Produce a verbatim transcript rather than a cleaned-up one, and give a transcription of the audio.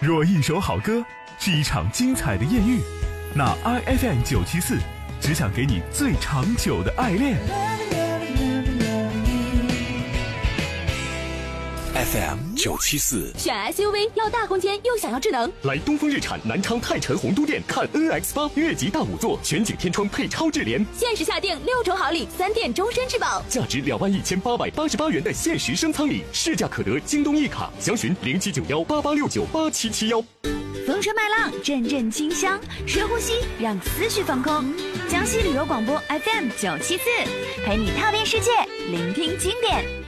若一首好歌是一场精彩的艳遇，那 I F M 九七四只想给你最长久的爱恋。 F M 九七四， 选 S U V 要大空间又想要智能， 来东风日产南昌泰辰洪都店看 N X 八越级大五座全景天窗配超智联， 限时下定六重好礼，三电终身质保， 价值两万一千八百八十八元的限时升舱礼，市价可得京东一卡，详询零七九幺八八六九八七七幺。 风车麦浪，阵阵清香，深呼吸，让思绪放空。江西旅游广播 F M 九七四，陪你踏遍世界，聆听经典。